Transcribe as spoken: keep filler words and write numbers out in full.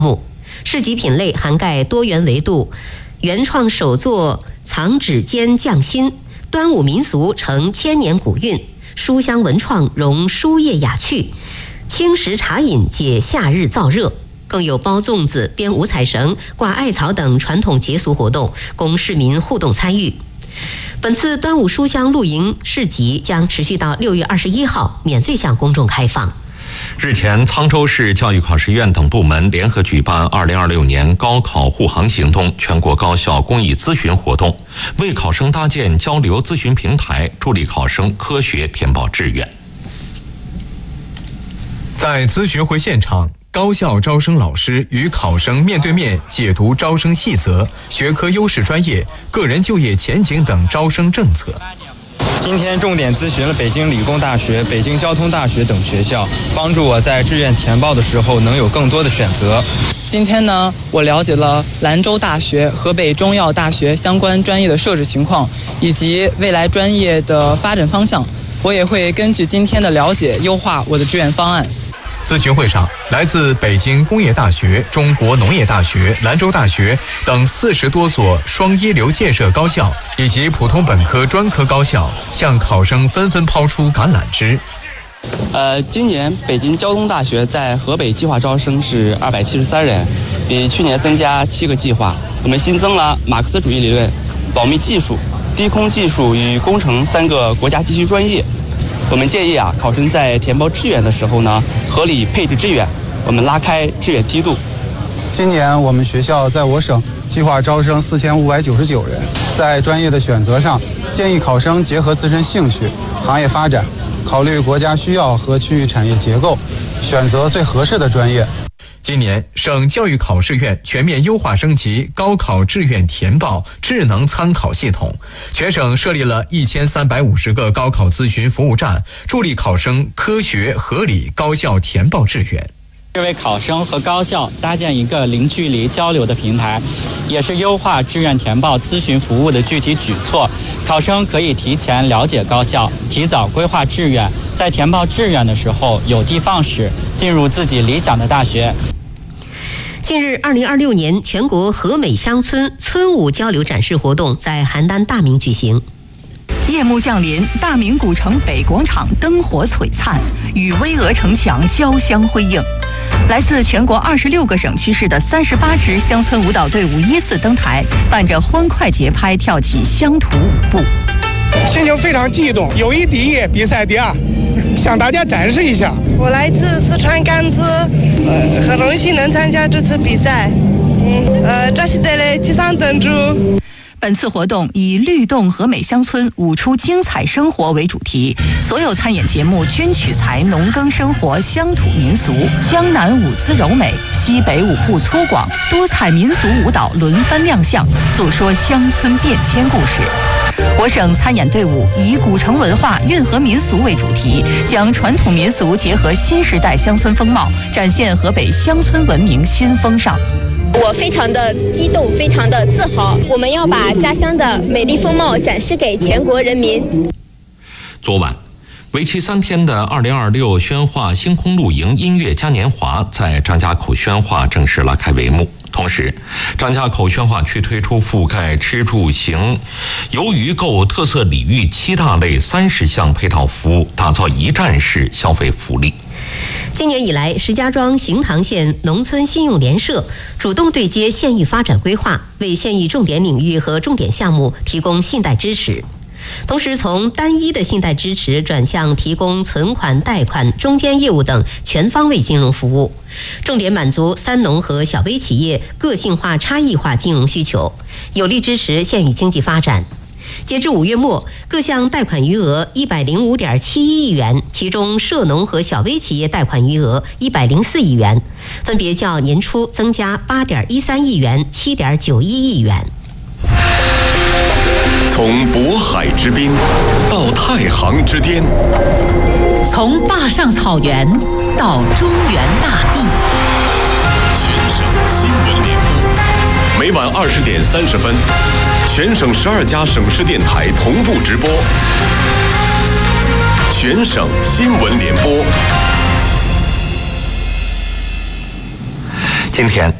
目。市集品类涵盖多元维度，原创手作藏指尖匠心，端午民俗承千年古韵，书香文创融书业雅趣，轻食茶饮解夏日燥热。更有包粽子、编五彩绳、挂艾草等传统节俗活动，供市民互动参与。本次端午书香露营市集将持续到六月二十一号，免费向公众开放。 日前，沧州市教育考试院等部门联合举办二零二六年高考护航行动全国高校公益咨询活动，为考生搭建交流咨询平台，助力考生科学填报志愿。 在咨询会现场，高校招生老师与考生面对面解读招生细则、学科优势专业、个人就业前景等招生政策。 今天重点咨询了北京理工大学、北京交通大学等学校，帮助我在志愿填报的时候能有更多的选择。 今天呢，我了解了兰州大学、河北中药大学相关专业的设置情况，以及未来专业的发展方向。我也会根据今天的了解，优化我的志愿方案。 咨询会上，来自北京工业大学、中国农业大学、兰州大学等四十多所双一流建设高校以及普通本科专科高校，向考生纷纷抛出橄榄枝。 呃，今年北京交通大学在河北计划招生是二百七十三人，比去年增加七个计划。我们新增了马克思主义理论、保密技术、低空技术与工程三个国家级学专业。我们建议啊，考生在填报志愿的时候呢，合理配置志愿，我们拉开志愿梯度。 今年我们学校在我省计划招生四千五百九十九人，在专业的选择上，建议考生结合自身兴趣、行业发展，考虑国家需要和区域产业结构，选择最合适的专业。 今年，省教育考试院全面优化升级高考志愿填报智能参考系统，全省设立了一千三百五十个高考咨询服务站，助力考生科学合理高效填报志愿。 是为考生和高校搭建一个零距离交流的平台，也是优化志愿填报咨询服务的具体举措。考生可以提前了解高校，提早规划志愿，在填报志愿的时候有的放矢，进入自己理想的大学。 近日，二零二六年全国和美乡村村舞交流展示活动在邯郸大明举行。 夜幕降临，大明古城北广场灯火璀璨，与巍峨城墙交相辉映。来自全国二十六个省区市的三十八支乡村舞蹈队伍依次登台，伴着欢快节拍跳起乡土舞步。 心情非常激动，友谊第一，比赛第二，向大家展示一下。 我来自四川甘孜，呃，很荣幸能参加这次比赛。嗯，呃，这是得了几场灯珠。 本次活动以律动和美乡村舞出精彩生活为主题，所有参演节目均取材农耕生活、乡土民俗，江南舞姿柔美，西北舞步粗犷，多彩民俗舞蹈轮番亮相，诉说乡村变迁故事。我省参演队伍以古城文化、运河民俗为主题，将传统民俗结合新时代乡村风貌，展现河北乡村文明新风尚。 我非常的激动，非常的自豪，我们要把家乡的美丽风貌展示给全国人民。 昨晚，为期三天的二零二六宣化星空露营音乐嘉年华在张家口宣化正式拉开帷幕。同时，张家口宣化区推出覆盖吃住行、游娱购特色礼遇七大类三十项配套服务，打造一站式消费福利。 今年以来，石家庄行塘县农村信用联社主动对接县域发展规划，为县域重点领域和重点项目提供信贷支持。同时，从单一的信贷支持转向提供存款、贷款、中间业务等全方位金融服务，重点满足三农和小微企业个性化、差异化金融需求，有力支持县域经济发展。截至五月末，各项贷款余额一百零五点七一亿元，其中涉农和小微企业贷款余额一百零四亿元，分别较年初增加八点一三亿元、七点九一亿元。 从渤海之滨到太行之巅， 从坝上草原到中原大地， 全省新闻联播，每晚二十点三十分，全省十二家省市电台同步直播。全省新闻联播。 今天